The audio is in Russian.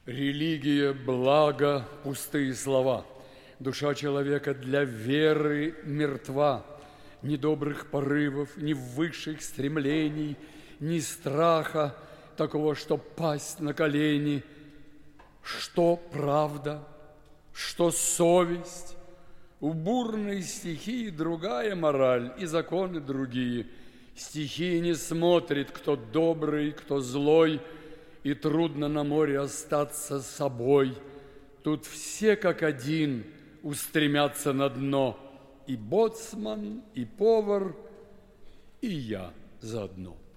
Религия, благо, пустые слова. Душа человека для веры мертва. Ни добрых порывов, ни высших стремлений, ни страха такого, что пасть на колени. Что правда, что совесть? У бурной стихии другая мораль и законы другие. Стихия не смотрит, кто добрый, кто злой, и трудно на море остаться собой. Тут все как один устремятся на дно, и боцман, и повар, и я заодно.